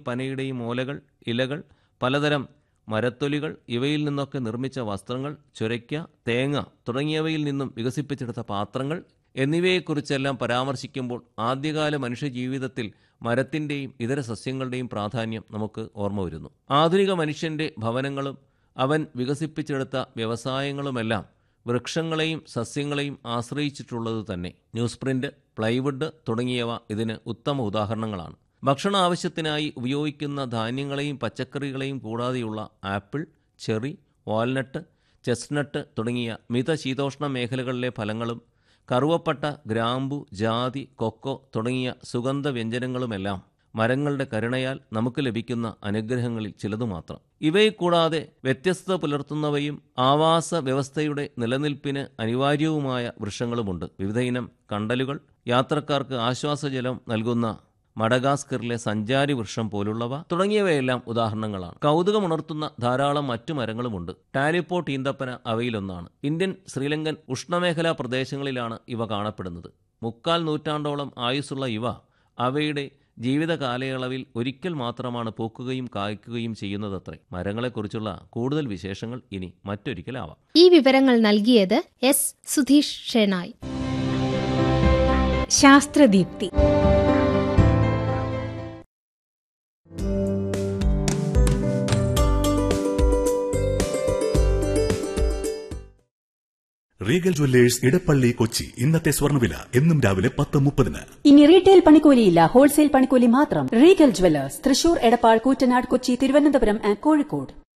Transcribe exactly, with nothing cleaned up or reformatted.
പനയുടെയും ഓലകൾ, ഇലകൾ, പലതരം മരത്തൊലികൾ, ഇവയിൽ നിന്നൊക്കെ നിർമ്മിച്ച വസ്ത്രങ്ങൾ, ചുരയ്ക്ക, തേങ്ങ തുടങ്ങിയവയിൽ നിന്നും വികസിപ്പിച്ചെടുത്ത പാത്രങ്ങൾ എന്നിവയെക്കുറിച്ചെല്ലാം പരാമർശിക്കുമ്പോൾ ആദ്യകാല മനുഷ്യജീവിതത്തിൽ മരത്തിൻ്റെയും ഇതര സസ്യങ്ങളുടെയും പ്രാധാന്യം നമുക്ക് ഓർമ്മ വരുന്നു. ആധുനിക മനുഷ്യൻ്റെ ഭവനങ്ങളും അവൻ വികസിപ്പിച്ചെടുത്ത വ്യവസായങ്ങളുമെല്ലാം വൃക്ഷങ്ങളെയും സസ്യങ്ങളെയും ആശ്രയിച്ചിട്ടുള്ളത് തന്നെ. ന്യൂസ് പ്രിൻ്റ്, പ്ലൈവുഡ് തുടങ്ങിയവ ഇതിന് ഉത്തമ ഉദാഹരണങ്ങളാണ്. ഭക്ഷണ ആവശ്യത്തിനായി ഉപയോഗിക്കുന്ന ധാന്യങ്ങളെയും പച്ചക്കറികളെയും കൂടാതെയുള്ള ആപ്പിൾ, ചെറി, വാൽനട്ട്, ചെസ്റ്റ്നട്ട് തുടങ്ങിയ മിതശീതോഷ്ണ മേഖലകളിലെ ഫലങ്ങളും കറുവപ്പട്ട, ഗ്രാമ്പു, ജാതി, കൊക്കോ തുടങ്ങിയ സുഗന്ധ വ്യഞ്ജനങ്ങളുമെല്ലാം മരങ്ങളുടെ കരുണയാൽ നമുക്ക് ലഭിക്കുന്ന അനുഗ്രഹങ്ങളിൽ ചിലതു മാത്രം. ഇവയെ കൂടാതെ വ്യത്യസ്തത പുലർത്തുന്നവയും ആവാസ വ്യവസ്ഥയുടെ നിലനിൽപ്പിന് അനിവാര്യവുമായ വൃക്ഷങ്ങളുമുണ്ട്. വിവിധയിനം കണ്ടലുകൾ, യാത്രക്കാർക്ക് ആശ്വാസജലം നൽകുന്ന മഡഗാസ്കറിലെ സഞ്ചാരി വൃക്ഷം പോലുള്ളവ തുടങ്ങിയവയെല്ലാം ഉദാഹരണങ്ങളാണ്. കൗതുകമുണർത്തുന്ന ധാരാളം മറ്റു മരങ്ങളുമുണ്ട്. ടാലിപ്പോട്ട് ഈന്തപ്പന അവയിലൊന്നാണ്. ഇന്ത്യൻ, ശ്രീലങ്കൻ ഉഷ്ണമേഖലാ പ്രദേശങ്ങളിലാണ് ഇവ കാണപ്പെടുന്നത്. മുക്കാൽ നൂറ്റാണ്ടോളം ആയുസ്സുള്ള ഇവ അവയുടെ ജീവിത കാലയളവിൽ ഒരിക്കൽ മാത്രമാണ് പൂക്കുകയും കായ്ക്കുകയും ചെയ്യുന്നതത്രേ. മരങ്ങളെക്കുറിച്ചുള്ള കൂടുതൽ വിശേഷങ്ങൾ ഇനി മറ്റൊരിക്കലാവാം. ഈ വിവരങ്ങൾ നൽകിയത് S Sudheesh Shenoy. ശാസ്ത്രദീപ്തി. Regal Jewellers Edappally Kochi. ഇന്നത്തെ സ്വർണ്ണവില എന്നും രാവിലെ പത്ത് മുപ്പതിന്. ഇനി റീറ്റെയിൽ പണിക്കൂലിയില്ല, ഹോൾസെയിൽ പണിക്കൂലി മാത്രം. Regal Jewellers, Thrissur, Edappal, Koottanad, Kochi, Thiruvananthapuram and Kozhikode.